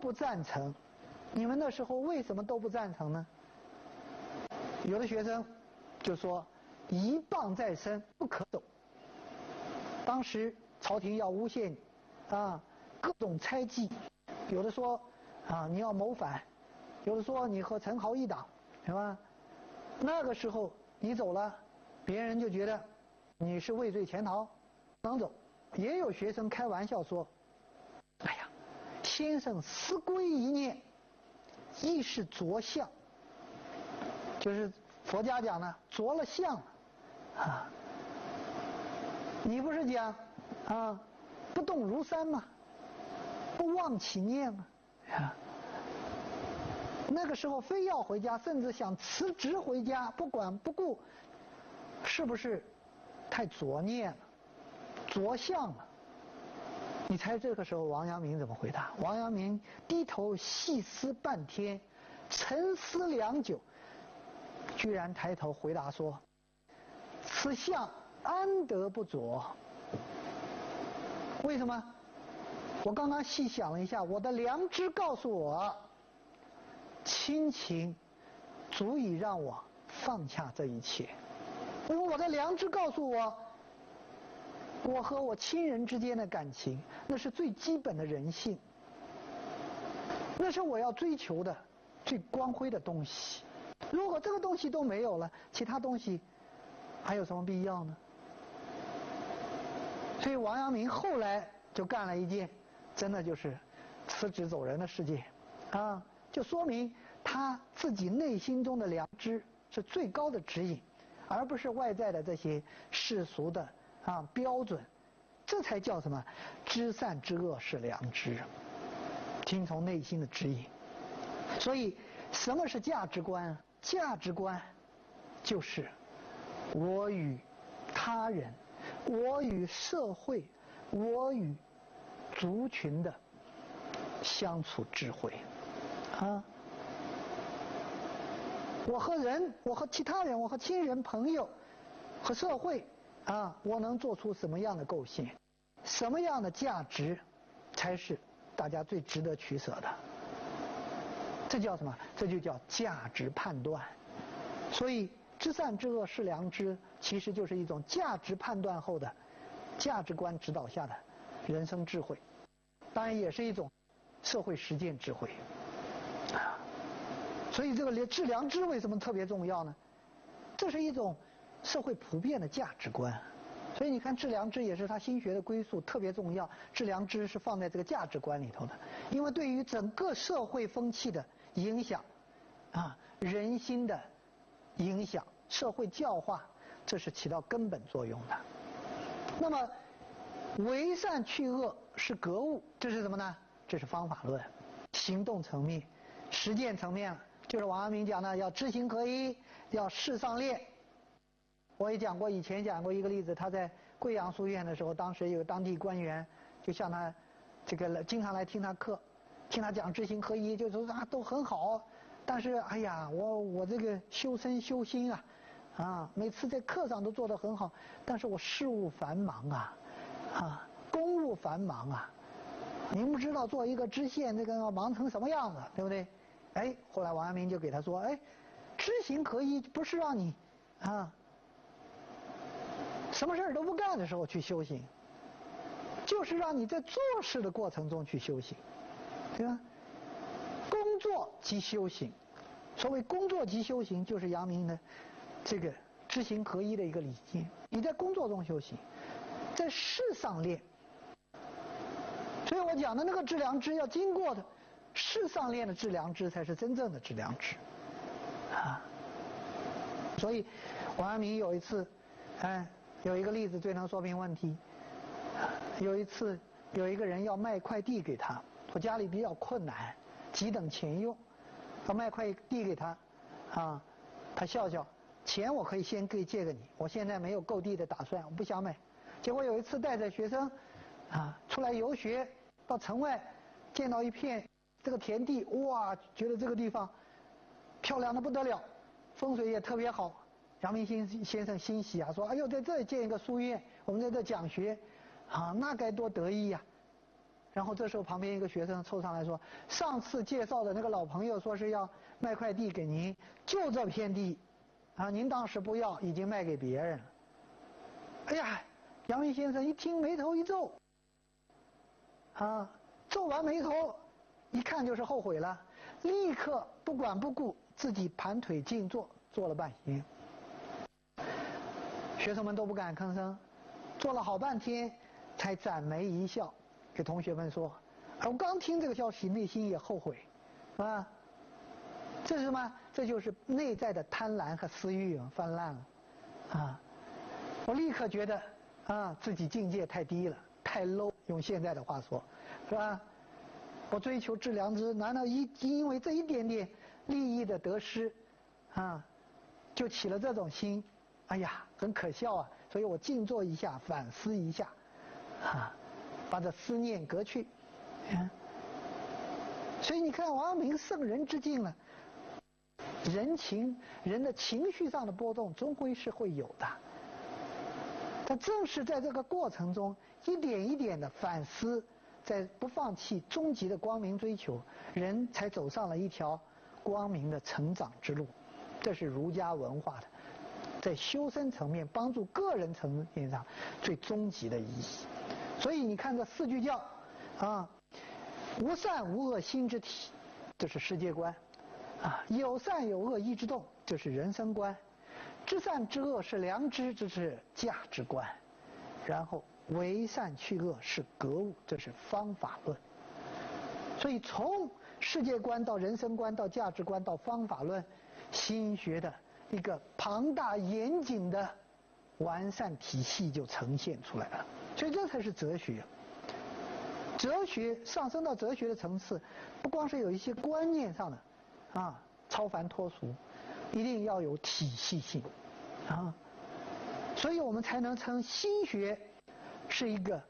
不赞成。你们那时候为什么都不赞成呢？有的学生就说一棒在身，不可走。当时朝廷要诬陷你，各种猜忌，有的说你要谋反，有的说你和陈豪一党，是吧？那个时候你走了，别人就觉得你是畏罪潜逃，不能走。也有学生开玩笑说：“哎呀，先生思归一念，亦是着相。”就是佛家讲的着了相了你不是讲不动如山吗？不忘起念吗？那个时候非要回家，甚至想辞职回家，不管不顾，是不是太着念了，着相了？你猜这个时候王阳明怎么回答？王阳明低头细思半天，沉思良久，居然抬头回答说：“此相安得不着？”为什么？我刚刚细想了一下，我的良知告诉我，亲情足以让我放下这一切。我的良知告诉我，我和我亲人之间的感情，那是最基本的人性，那是我要追求的最光辉的东西。如果这个东西都没有了，其他东西还有什么必要呢？所以王阳明后来就干了一件真的就是辞职走人的事件就说明他自己内心中的良知是最高的指引，而不是外在的这些世俗的标准。这才叫什么？知善知恶是良知，听从内心的指引。所以什么是价值观？价值观就是我与他人，我与社会，我与族群的相处智慧我和人，我和其他人，我和亲人朋友和社会我能做出什么样的贡献，什么样的价值才是大家最值得取舍的。这叫什么？这就叫价值判断。所以知善知恶是良知，其实就是一种价值判断后的价值观指导下的人生智慧，当然也是一种社会实践智慧所以这个致良知为什么特别重要呢？这是一种社会普遍的价值观。所以你看致良知也是他心学的归宿，特别重要。致良知是放在这个价值观里头的，因为对于整个社会风气的影响人心的影响，社会教化，这是起到根本作用的。那么为善去恶是格物，这是什么呢？这是方法论，行动层面，实践层面了。就是王阳明讲的，要知行合一，要事上练。我也讲过，以前讲过一个例子，他在贵阳书院的时候，当时有个当地官员就向他经常来听他课，听他讲知行合一，就说都很好，但是哎呀，我这个修身修心每次在课上都做得很好，但是我事务繁忙公务繁忙您不知道做一个知县这个要忙成什么样子，对不对？后来王阳明就给他说，知行合一不是让你什么事儿都不干的时候去修行，就是让你在做事的过程中去修行，对吧？工作即修行，所谓工作即修行，就是阳明的这个知行合一的一个理念。你在工作中修行，在事上练。所以我讲的那个致良知要经过的事上练的致良知，才是真正的致良知所以王阳明有一次有一个例子最能说明问题。有一次有一个人要卖块地给他，我家里比较困难，急等钱用，要卖块地给他他笑笑，钱我可以先借给你，我现在没有购地的打算，我不想买。结果有一次带着学生出来游学，到城外见到一片这个田地，哇，觉得这个地方漂亮的不得了，风水也特别好。阳明先生欣喜说，哎呦，在这里建一个书院，我们在这讲学那该多得意然后这时候旁边一个学生凑上来说，上次介绍的那个老朋友说是要卖块地给您，就这片地，啊，您当时不要，已经卖给别人了。哎呀，阳明先生一听眉头一皱，啊，皱完眉头，一看就是后悔了，立刻不管不顾，自己盘腿静坐，坐了半天。学生们都不敢吭声，坐了好半天，才展眉一笑，给同学们说：“我刚听这个消息，内心也后悔，啊，这是什么？这就是内在的贪婪和私欲泛滥了，啊，我立刻觉得啊，自己境界太低了，太 low， 用现在的话说，是吧？我追求致良知，难道因为这一点点利益的得失，啊，就起了这种心？哎呀，很可笑啊！所以我静坐一下，反思一下，啊，把这思念革去。所以你看王阳明圣人之境呢，人的情绪上的波动终归是会有的。但正是在这个过程中，一点一点的反思，在不放弃终极的光明追求，人才走上了一条光明的成长之路。这是儒家文化的在修身层面帮助个人层面上最终极的意义。所以你看这四句教啊，无善无恶心之体，这是世界观啊；有善有恶意之动，这是人生观；知善知恶是良知，这是价值观；然后为善去恶是格物，这是方法论。所以从世界观到人生观到价值观到方法论，心学的一个庞大严谨的完善体系就呈现出来了。所以这才是哲学。哲学上升到哲学的层次，不光是有一些观念上的超凡脱俗，一定要有体系性啊。所以我们才能称心学是一个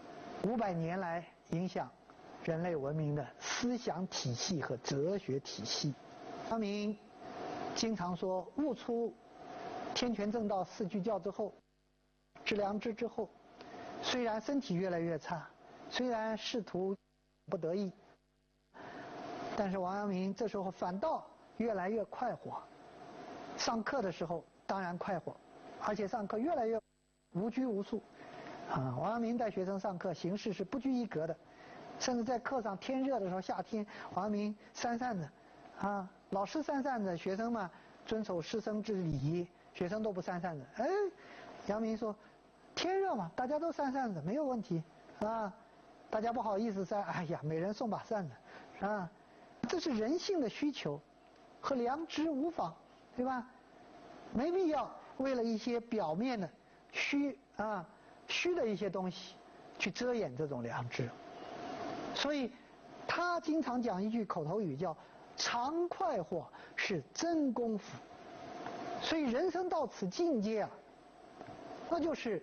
500年来影响人类文明的思想体系和哲学体系。王阳明经常说，悟出天权正道四句教之后，致良知之后，虽然身体越来越差，虽然仕途不得意，但是王阳明这时候反倒越来越快活。上课的时候当然快活，而且上课越来越无拘无束啊。王阳明带学生上课形式是不拘一格的，甚至在课上天热的时候，夏天王阳明扇扇子啊，老师扇扇子，学生嘛遵守师生之礼仪，学生都不扇扇子。哎，阳明说天热嘛，大家都扇扇子没有问题啊。大家不好意思扇，哎呀，每人送把扇子啊，这是人性的需求，和良知无妨，对吧？没必要为了一些表面的虚的一些东西去遮掩这种良知。所以他经常讲一句口头语叫常快活是真功夫。所以人生到此境界啊，那就是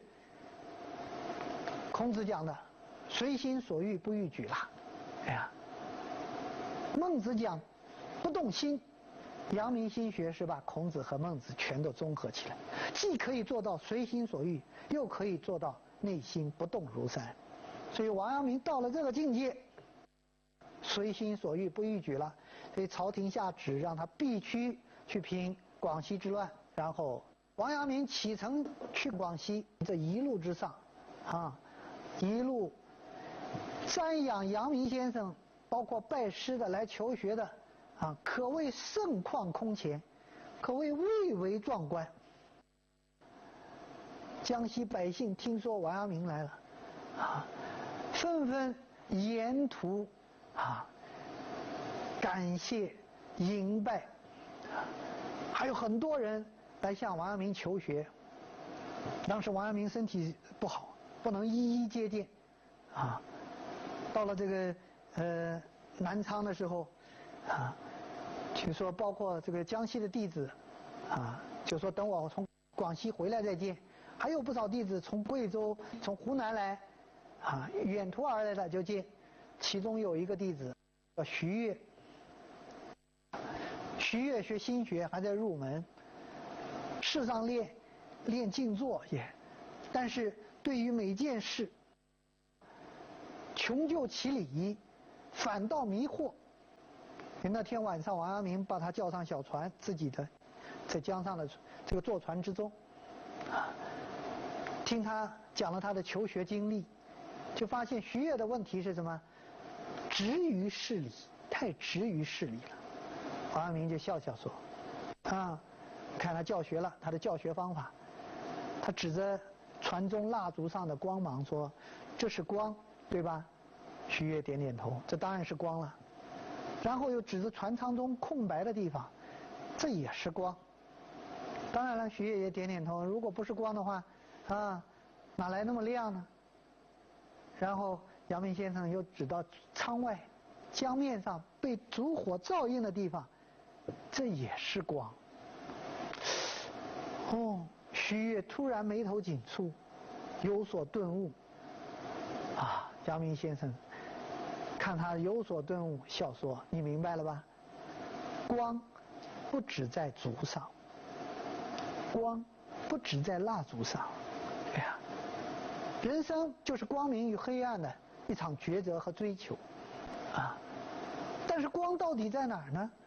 孔子讲的随心所欲不逾矩了。哎呀，孟子讲不动心，阳明心学是把孔子和孟子全都综合起来，既可以做到随心所欲，又可以做到内心不动如山。所以王阳明到了这个境界，随心所欲不逾矩了，所以朝廷下旨让他必须去平广西之乱。然后王阳明启程去广西，这一路之上一路瞻仰阳明先生，包括拜师的来求学的可谓盛况空前，可谓蔚为壮观。江西百姓听说王阳明来了纷纷沿途感谢迎拜，还有很多人来向王阳明求学。当时王阳明身体不好，不能一一接见到了这个南昌的时候就说包括这个江西的弟子就说等我从广西回来再见。还有不少弟子从贵州从湖南来远途而来的就见。其中有一个弟子叫徐悦，徐悦学心学还在入门，事上练静坐也，但是对于每件事穷究其理，反倒迷惑。那天晚上，王阳明把他叫上小船，自己的在江上的这个坐船之中，听他讲了他的求学经历，就发现徐悦的问题是什么？执于事理，太执于事理了。王阳明就笑笑说：“看他教学了，他的教学方法。”他指着船中蜡烛上的光芒说：“这是光，对吧？”徐悦点点头，这当然是光了。然后又指着船舱中空白的地方，这也是光。当然了，徐悦也点点头。如果不是光的话，哪来那么亮呢？然后阳明先生又指到舱外江面上被烛火照映的地方，这也是光。徐悦突然眉头紧蹙，有所顿悟。阳明先生看他有所顿悟，笑说：“你明白了吧？光不只在烛上，光不只在蜡烛上。人生就是光明与黑暗的一场抉择和追求，但是光到底在哪儿呢？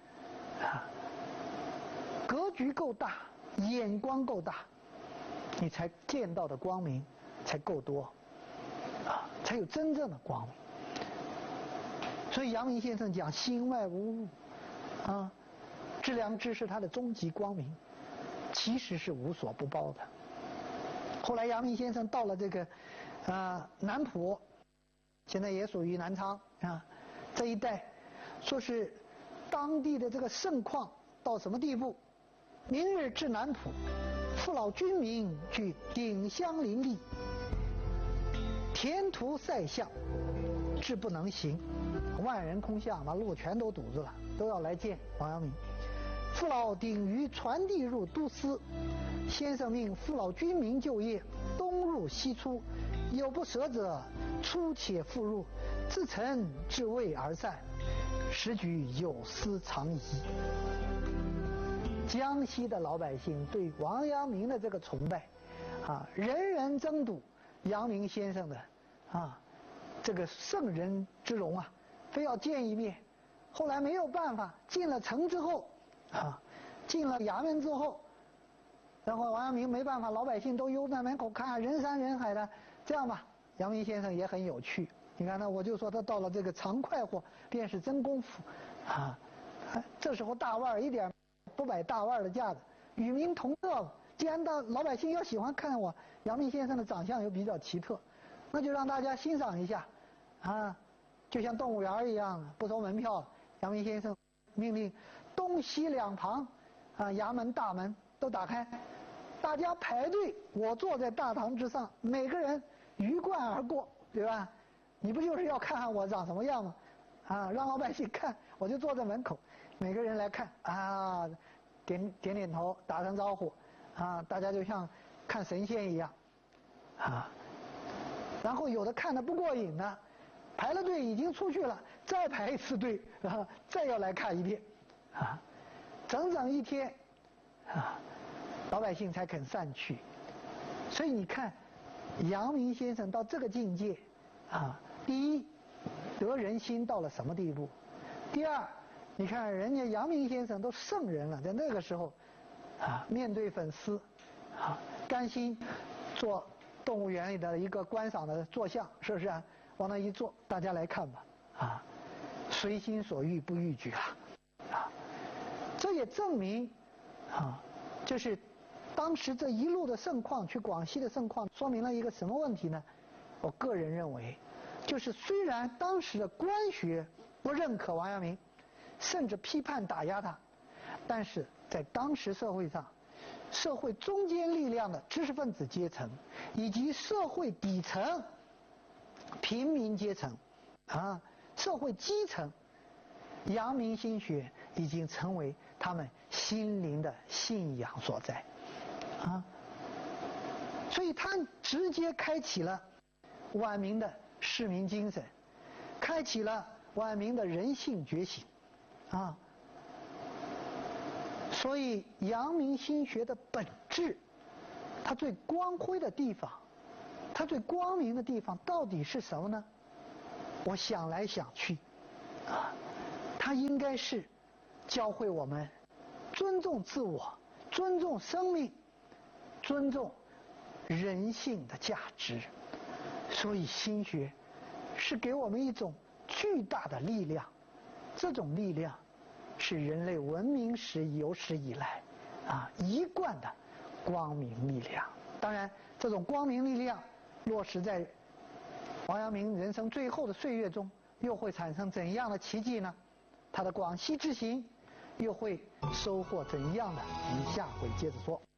格局够大，眼光够大，你才见到的光明才够多，才有真正的光明。所以阳明先生讲心外无物，致良知是他的终极光明，其实是无所不包的。后来阳明先生到了这个南浦，现在也属于南昌这一带，说是当地的这个盛况到什么地步？明日至南浦，父老军民俱鼎香林立，田途塞巷，志不能行，万人空巷，把路全都堵住了，都要来见王阳明。父老鼎于传递入都司，先生命父老军民就业，东入西出，有不舍者出且复入，自陈至未而散，时举有司长仪。江西的老百姓对王阳明的这个崇拜，人人争睹阳明先生的这个圣人之容非要见一面。后来没有办法，进了城之后进了衙门之后，然后王阳明没办法，老百姓都拥在门口看，人山人海的。这样吧，阳明先生也很有趣。你看呢，我就说他到了这个常快活，便是真功夫这时候大腕一点不摆大腕的架子，与民同乐。既然老百姓又喜欢看我阳明先生的长相又比较奇特，那就让大家欣赏一下就像动物园一样，不收门票。阳明先生命令东西两旁衙门大门都打开，大家排队，我坐在大堂之上，每个人鱼贯而过，对吧？你不就是要看看我长什么样吗？让老百姓看，我就坐在门口，每个人来看点点头，打声招呼大家就像看神仙一样然后有的看得不过瘾呢，排了队已经出去了，再排一次队再要来看一遍整整一天老百姓才肯散去。所以你看阳明先生到这个境界第一得人心到了什么地步，第二你看人家阳明先生都圣人了，在那个时候面对粉丝甘心做动物园里的一个观赏的坐像，是不是往那一坐，大家来看吧随心所欲不逾矩这也证明就是当时这一路的盛况，去广西的盛况，说明了一个什么问题呢？我个人认为，就是虽然当时的官学不认可王阳明，甚至批判打压他，但是在当时社会上，社会中坚力量的知识分子阶层，以及社会底层平民阶层社会基层，阳明心学已经成为他们心灵的信仰所在所以他直接开启了晚明的市民精神，开启了晚明的人性觉醒所以阳明心学的本质，它最光辉的地方，它最光明的地方到底是什么呢？ 我想来想去，它应该是教会我们尊重自我、尊重生命、尊重人性的价值。所以心学是给我们一种巨大的力量，这种力量是人类文明史有史以来一贯的光明力量。当然，这种光明力量落实在王阳明人生最后的岁月中，又会产生怎样的奇迹呢？他的广西之行又会收获怎样的？我们下回接着说。